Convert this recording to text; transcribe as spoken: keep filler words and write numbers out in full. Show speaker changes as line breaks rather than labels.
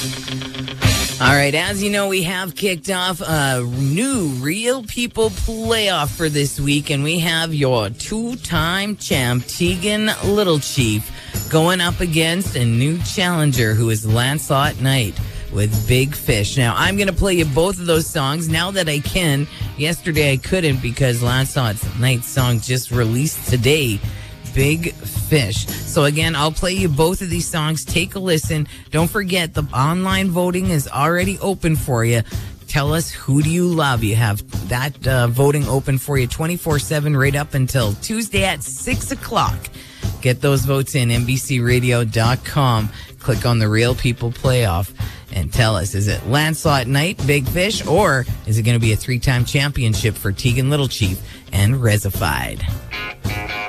All right, as you know, we have kicked off a new Real People playoff for this week, and we have your two-time champ, Tegan Little Chief, going up against a new challenger who is Lancelot Knight with Big Fish. Now, I'm going to play you both of those songs now that I can. Yesterday I couldn't because Lancelot Knight's song just released today, Big Fish. So again, I'll play you both of these songs. Take a listen. Don't forget, the online voting is already open for you. Tell us, who do you love? You have that uh, voting open for you twenty-four seven right up until Tuesday at six o'clock. Get those votes in, N B C radio dot com. Click on the Real People Playoff and tell us, is it Lancelot Knight, Big Fish, or is it going to be a three-time championship for Tegan Little Chief and Rezified?